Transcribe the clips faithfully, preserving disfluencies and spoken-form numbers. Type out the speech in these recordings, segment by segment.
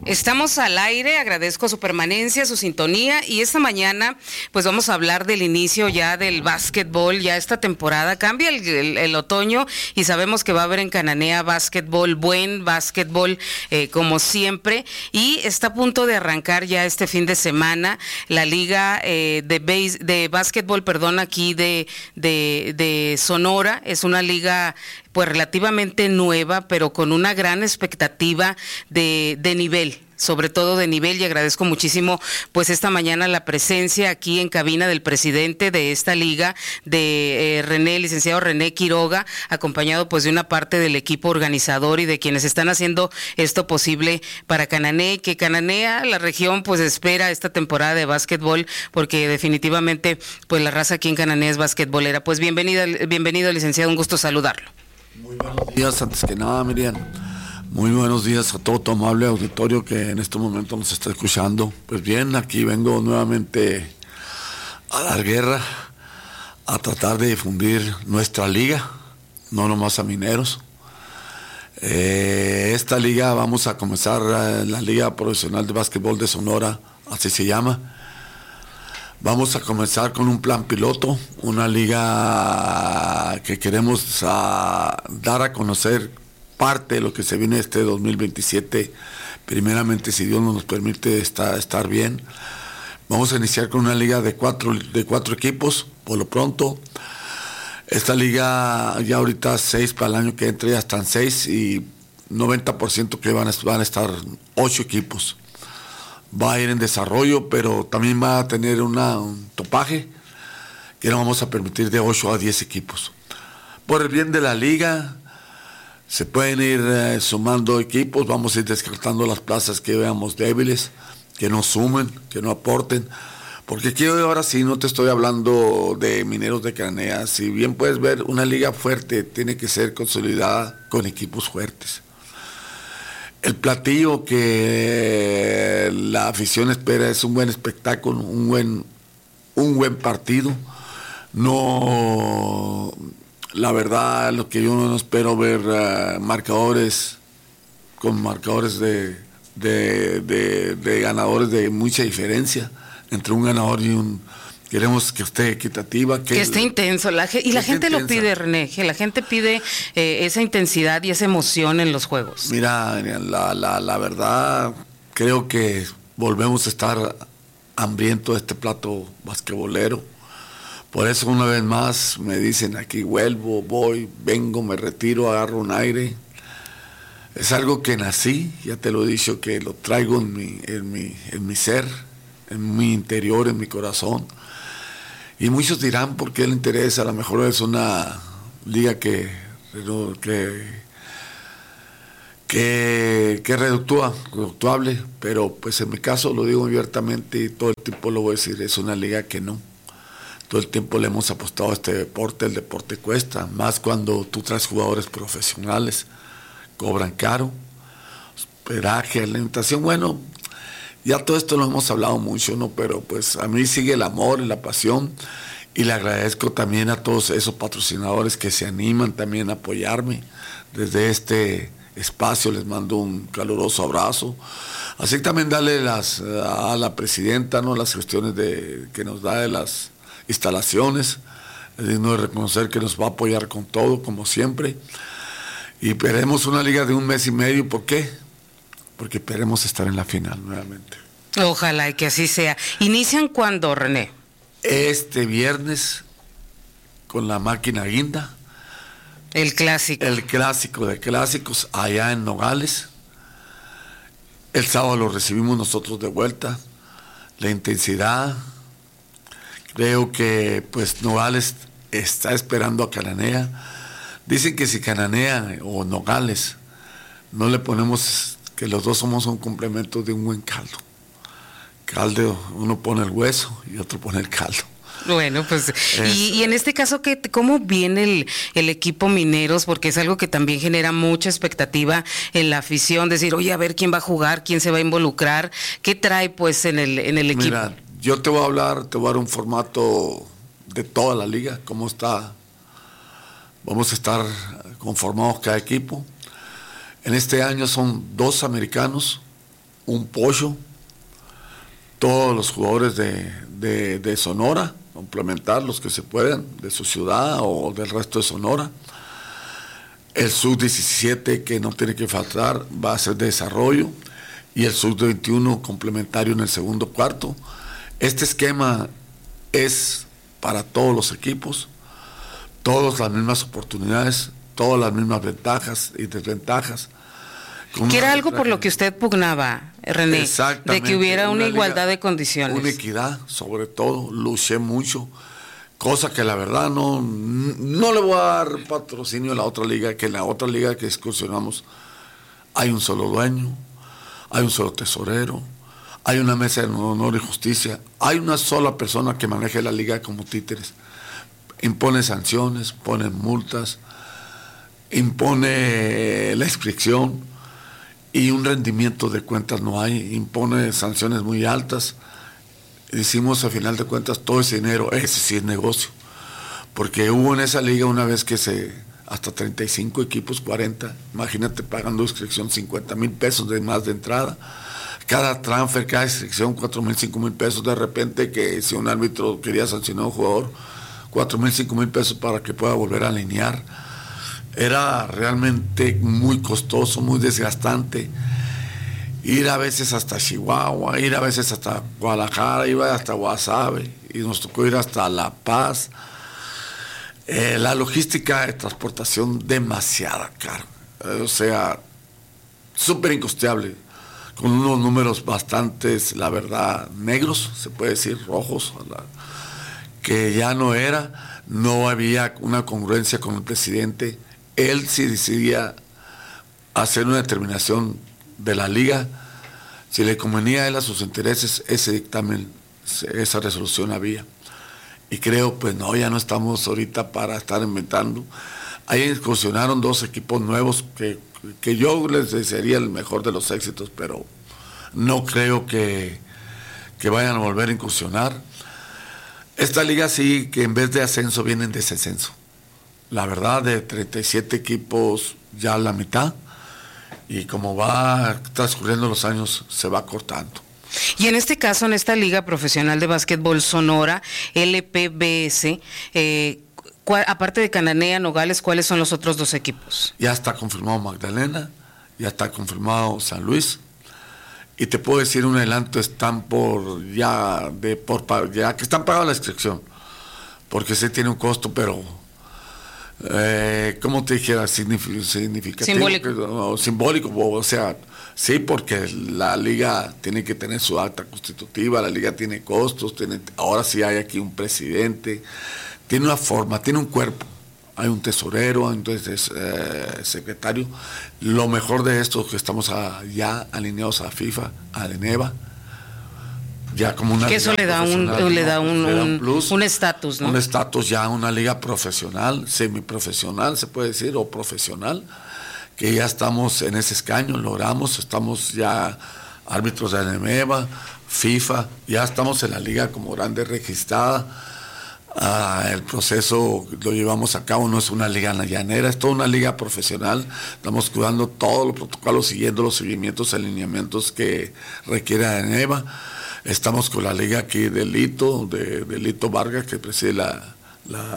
Estamos al aire, agradezco su permanencia, su sintonía, y esta mañana pues vamos a hablar del inicio ya del básquetbol. Ya esta temporada cambia el, el, el otoño y sabemos que va a haber en Cananea básquetbol, buen básquetbol eh, como siempre, y está a punto de arrancar ya este fin de semana la liga eh, de, base, de básquetbol, perdón, aquí de, de, de Sonora. Es una liga pues relativamente nueva, pero con una gran expectativa de, de nivel, sobre todo de nivel, y agradezco muchísimo pues esta mañana la presencia aquí en cabina del presidente de esta liga, de eh, René, licenciado René Quiroga, acompañado pues de una parte del equipo organizador y de quienes están haciendo esto posible para Cananea, y que Cananea, la región, pues espera esta temporada de básquetbol, porque definitivamente pues la raza aquí en Cananea es basquetbolera. Pues bienvenida, bienvenido, licenciado, un gusto saludarlo. Muy buenos días, antes que nada, Miriam. Muy buenos días a todo tu amable auditorio que en este momento nos está escuchando. Pues bien, aquí vengo nuevamente a dar guerra, a tratar de difundir nuestra liga, no nomás a mineros. Eh, esta liga, vamos a comenzar eh, la Liga Profesional de Básquetbol de Sonora, así se llama. Vamos a comenzar con un plan piloto, una liga que queremos a, dar a conocer parte de lo que se viene este dos mil veintisiete, primeramente si Dios nos permite estar, estar bien. Vamos a iniciar con una liga de cuatro, de cuatro equipos, por lo pronto. Esta liga ya ahorita seis para el año que entre, ya están seis, y noventa por ciento que van a, van a estar ocho equipos. Va a ir en desarrollo, pero también va a tener una, un topaje que no vamos a permitir de ocho a diez equipos. Por el bien de la liga, se pueden ir eh, sumando equipos, vamos a ir descartando las plazas que veamos débiles, que no sumen, que no aporten, porque aquí ahora sí no te estoy hablando de Mineros de Cananea. Si bien puedes ver, una liga fuerte tiene que ser consolidada con equipos fuertes. El platillo que la afición espera es un buen espectáculo, un buen, un buen partido. No, la verdad, lo que yo no espero ver uh, marcadores con marcadores de, de, de, de ganadores de mucha diferencia entre un ganador y un... Queremos que esté equitativa. Que, que esté intenso. La, y la gente intensa. Lo pide, René, que la gente pide eh, esa intensidad y esa emoción en los juegos. Mira, la, la, la verdad, creo que volvemos a estar hambriento de este plato basquetbolero. Por eso una vez más me dicen aquí, vuelvo, voy, vengo, me retiro, agarro un aire. Es algo que nací, ya te lo he dicho, que lo traigo en mi, en mi, en mi ser, en mi interior, en mi corazón. Y muchos dirán por qué le interesa, a lo mejor es una liga que, que, que, que reductúa, reductuable, pero pues en mi caso lo digo abiertamente y todo el tiempo lo voy a decir, es una liga que no. Todo el tiempo le hemos apostado a este deporte, el deporte cuesta, más cuando tú traes jugadores profesionales, cobran caro, hospedaje, alimentación, bueno... Ya todo esto lo hemos hablado mucho, ¿no? Pero pues a mí sigue el amor y la pasión, y le agradezco también a todos esos patrocinadores que se animan también a apoyarme. Desde este espacio les mando un caluroso abrazo. Así que también darle las, a la presidenta, ¿no? Las cuestiones de, que nos da de las instalaciones. Es digno de reconocer que nos va a apoyar con todo, como siempre. Y veremos una liga de un mes y medio. ¿Por qué? Porque esperemos estar en la final nuevamente. Ojalá y que así sea. ¿Inician cuándo, René? Este viernes con la máquina guinda. El clásico. El clásico de clásicos allá en Nogales. El sábado lo recibimos nosotros de vuelta. La intensidad. Creo que pues Nogales está esperando a Cananea. Dicen que si Cananea o Nogales no le ponemos... que los dos somos un complemento de un buen caldo. Caldo, uno pone el hueso y otro pone el caldo. Bueno, pues, es, y, y en este caso, ¿qué, ¿cómo viene el, el equipo Mineros? Porque es algo que también genera mucha expectativa en la afición, decir, oye, a ver quién va a jugar, quién se va a involucrar, ¿qué trae pues en el, en el equipo? Mira, yo te voy a hablar, te voy a dar un formato de toda la liga, cómo está, vamos a estar conformados cada equipo. En este año son dos americanos, un pollo, todos los jugadores de, de, de Sonora, complementar los que se puedan, de su ciudad o del resto de Sonora. El sub diecisiete, que no tiene que faltar, va a ser de desarrollo, y el sub veintiuno complementario en el segundo cuarto. Este esquema es para todos los equipos, todas las mismas oportunidades, todas las mismas ventajas y desventajas. Que era algo por lo que usted pugnaba, René, de que hubiera una, una igualdad liga, de condiciones. Una equidad, sobre todo, luché mucho, cosa que la verdad no, no le voy a dar patrocinio a la otra liga, que en la otra liga que excursionamos hay un solo dueño, hay un solo tesorero, hay una mesa de honor y justicia, hay una sola persona que maneje la liga como títeres, impone sanciones, pone multas, impone la inscripción, y un rendimiento de cuentas no hay, impone sanciones muy altas. Decimos, a final de cuentas, todo ese dinero, ese sí es negocio, porque hubo en esa liga una vez que se, hasta treinta y cinco equipos, cuarenta, imagínate pagando inscripción cincuenta mil pesos de más de entrada, cada transfer, cada inscripción cuatro mil, cinco mil pesos, de repente que si un árbitro quería sancionar a un jugador, cuatro mil, cinco mil pesos para que pueda volver a alinear. Era realmente muy costoso, muy desgastante. Ir a veces hasta Chihuahua, ir a veces hasta Guadalajara, iba hasta Guasave, y nos tocó ir hasta La Paz. Eh, la logística de transportación demasiada cara, eh, o sea, súper incosteable, con unos números bastantes, la verdad, negros, se puede decir, rojos, la, que ya no era, no había una congruencia con el presidente. Él sí decidía hacer una determinación de la liga, si le convenía a él a sus intereses, ese dictamen, esa resolución había. Y creo, pues no, ya no estamos ahorita para estar inventando. Ahí incursionaron dos equipos nuevos que, que yo les desearía el mejor de los éxitos, pero no creo que, que vayan a volver a incursionar. Esta liga sí que en vez de ascenso vienen de descenso. La verdad, de treinta y siete equipos ya la mitad, y como va transcurriendo los años se va cortando. Y en este caso, en esta Liga Profesional de Básquetbol Sonora, L P B S, eh, cuál, aparte de Cananea, Nogales, ¿cuáles son los otros dos equipos? Ya está confirmado Magdalena, ya está confirmado San Luis, y te puedo decir un adelanto, están por ya, de, por, ya que están pagando la inscripción, porque sí tiene un costo, pero... Eh, ¿cómo te dijera? Signific- significativo. Simbólico. Que, no, simbólico, o sea, sí, porque la liga tiene que tener su acta constitutiva, la liga tiene costos, tiene, ahora sí hay aquí un presidente, tiene una forma, tiene un cuerpo, hay un tesorero, entonces eh, secretario. Lo mejor de esto es que estamos a, ya alineados a FIFA, a Deneva, ya como una que eso le da un ¿no? le da un le da un plus, un estatus, ¿no? Un estatus ya, una liga profesional, semiprofesional se puede decir, o profesional, que ya estamos en ese escaño, logramos, estamos ya árbitros de Deneva, FIFA, ya estamos en la liga como grande registrada. Ah, el proceso lo llevamos a cabo, no es una liga llanera, es toda una liga profesional, estamos cuidando todos los protocolos, siguiendo los seguimientos, alineamientos que requiere Deneva. Estamos con la liga aquí de Lito, de, de Lito Vargas, que preside la, la,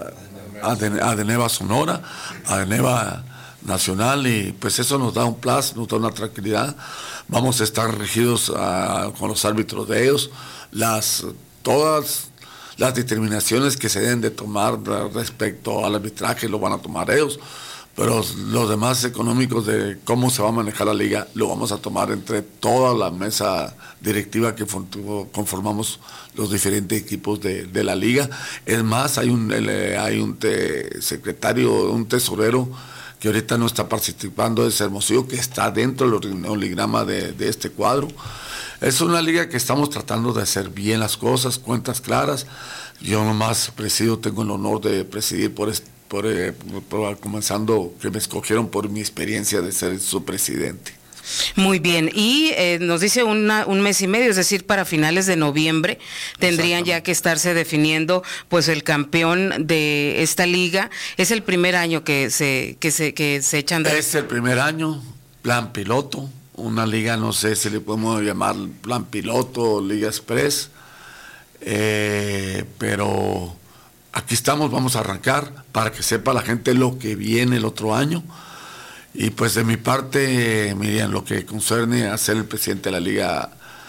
la Adeneva Sonora, Adeneva Nacional, y pues eso nos da un plus, nos da una tranquilidad. Vamos a estar regidos uh, con los árbitros de ellos, las todas las determinaciones que se deben de tomar respecto al arbitraje lo van a tomar ellos, pero los demás económicos de cómo se va a manejar la liga lo vamos a tomar entre toda la mesa directiva que conformamos los diferentes equipos de, de la liga. Es más, hay un hay un te, secretario, un tesorero que ahorita no está participando, es Hermosillo, que está dentro del organigrama de, de este cuadro. Es una liga que estamos tratando de hacer bien las cosas, cuentas claras. Yo nomás presido, tengo el honor de presidir por este Por, eh, por, comenzando que me escogieron por mi experiencia de ser su presidente. Muy bien, y eh, nos dice una, un mes y medio, es decir, para finales de noviembre tendrían ya que estarse definiendo pues el campeón de esta liga. Es el primer año que se que se que se echan de... Es el primer año, plan piloto, una liga, no sé si le podemos llamar plan piloto o liga express, eh, pero aquí estamos, vamos a arrancar para que sepa la gente lo que viene el otro año. Y pues de mi parte, Miriam, lo que concerne a ser el presidente de la liga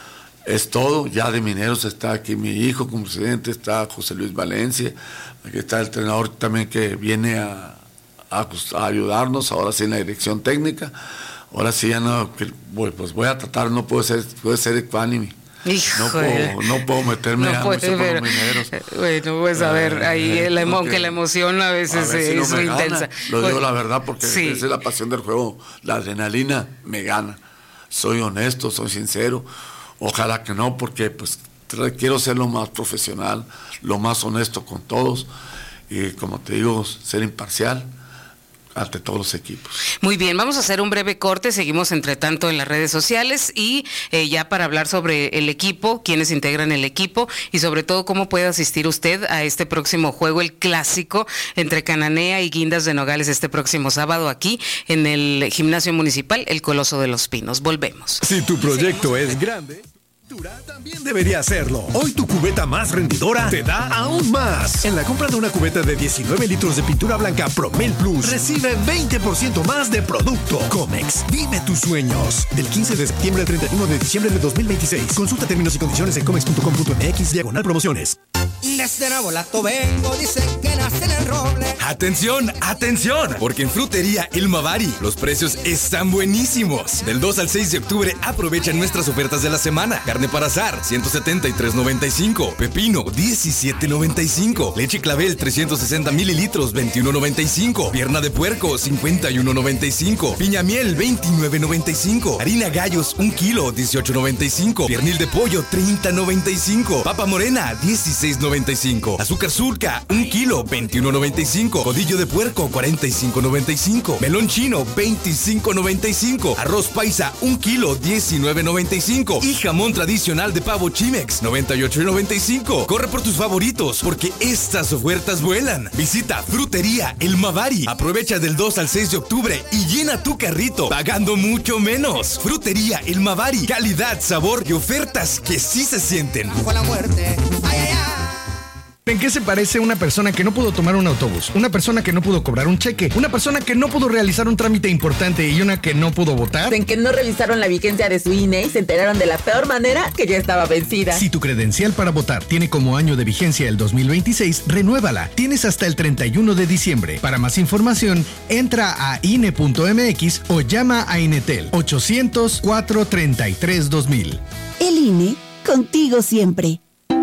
es todo. Ya de Mineros está aquí mi hijo como presidente, está José Luis Valencia, aquí está el entrenador también que viene a, a, a ayudarnos, ahora sí en la dirección técnica. Ahora sí ya no, pues voy a tratar, no puedo ser, puede ser ecuánime. No puedo, no puedo meterme no a puede, mucho pero, con los mineros. Bueno, pues a ver, ahí eh, la, aunque la emoción a veces a ver si es no muy gana. intensa. Lo pues, digo la verdad porque sí. esa es la pasión del juego. La adrenalina me gana. Soy honesto, soy sincero. Ojalá que no, porque pues quiero ser lo más profesional, lo más honesto con todos y, como te digo, ser imparcial ante todos los equipos. Muy bien, vamos a hacer un breve corte, seguimos entre tanto en las redes sociales y eh, ya para hablar sobre el equipo, quienes integran el equipo y sobre todo cómo puede asistir usted a este próximo juego, el clásico entre Cananea y Guindas de Nogales este próximo sábado aquí en el Gimnasio Municipal, el Coloso de los Pinos. Volvemos. Si tu proyecto es grande, también debería hacerlo. Hoy tu cubeta más rendidora te da aún más. En la compra de una cubeta de diecinueve litros de pintura blanca Promel Plus, recibe veinte por ciento más de producto. Comex, vive tus sueños. Del quince de septiembre al treinta y uno de diciembre de dos mil veintiséis. Consulta términos y condiciones en comex punto com punto m x diagonal promociones. Desde Nabolato vengo, dicen que nace en el roble. Atención, atención, porque en Frutería El Mavari los precios están buenísimos. Del dos al seis de octubre aprovecha nuestras ofertas de la semana. Carne para asar, ciento setenta y tres noventa y cinco. Pepino, diecisiete noventa y cinco. Leche Clavel, trescientos sesenta mililitros, veintiuno noventa y cinco. Pierna de puerco, cincuenta y uno noventa y cinco. Piña miel, veintinueve noventa y cinco. Harina Gallos, un kilo, dieciocho noventa y cinco. Piernil de pollo, treinta noventa y cinco. Papa morena, dieciséis noventa y cinco. Azúcar Surca, un kilo, veintiuno noventa y cinco. Codillo de puerco, cuarenta y cinco noventa y cinco. Melón chino, veinticinco noventa y cinco. Arroz paisa, un kilo, diecinueve noventa y cinco. Y jamón tradicional de pavo Chimex, noventa y ocho noventa y cinco. Corre por tus favoritos, porque estas ofertas vuelan. Visita Frutería El Mavari. Aprovecha del dos al seis de octubre y llena tu carrito, pagando mucho menos. Frutería El Mavari. Calidad, sabor y ofertas que sí se sienten. Bajo la muerte, ay, ay, ay. ¿En qué se parece una persona que no pudo tomar un autobús? Una persona que no pudo cobrar un cheque, una persona que no pudo realizar un trámite importante y una que no pudo votar. En que no revisaron la vigencia de su I N E y se enteraron de la peor manera que ya estaba vencida. Si tu credencial para votar tiene como año de vigencia el dos mil veintiséis, renuévala. Tienes hasta el treinta y uno de diciembre. Para más información, entra a I N E punto m x o llama a Inetel ochocientos, cuatrocientos treinta y tres, dos mil. El I N E, contigo siempre.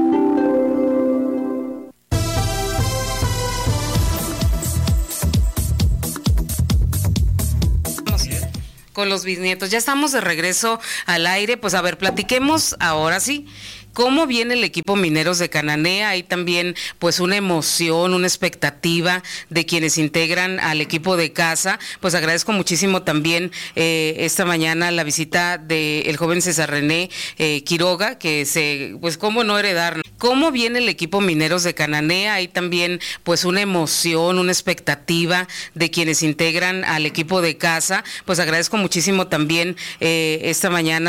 Con los bisnietos. Ya estamos de regreso al aire. Pues a ver, platiquemos ahora sí. ¿Cómo viene el equipo Mineros de Cananea? Hay también pues una emoción, una expectativa de quienes integran al equipo de casa. Pues agradezco muchísimo también eh, esta mañana la visita del joven César René eh, Quiroga, que se, pues cómo no heredar. ¿Cómo viene el equipo Mineros de Cananea? Hay también pues una emoción, una expectativa de quienes integran al equipo de casa. Pues agradezco muchísimo también eh, esta mañana